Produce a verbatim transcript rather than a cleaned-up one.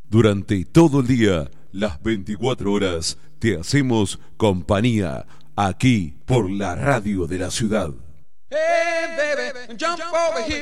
Durante todo el día, las veinticuatro horas, te hacemos compañía aquí por la radio de la ciudad. Hey, baby, jump over here.